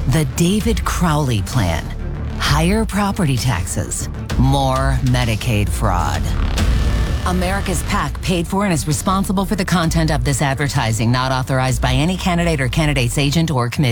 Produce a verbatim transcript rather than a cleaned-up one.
The David Crowley Plan. Higher property taxes, more Medicaid fraud. America's PAC paid for and is responsible for the content of this advertising, not authorized by any candidate or candidate's agent or committee.